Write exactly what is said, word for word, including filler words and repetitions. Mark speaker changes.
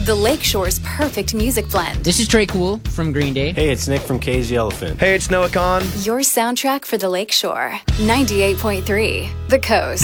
Speaker 1: The Lakeshore's perfect music blend.
Speaker 2: This is Trey Cool from Green Day.
Speaker 3: Hey, it's Nick from Cage the Elephant.
Speaker 4: Hey, it's Noah Khan.
Speaker 1: Your soundtrack for the Lakeshore. ninety-eight point three, The Coast.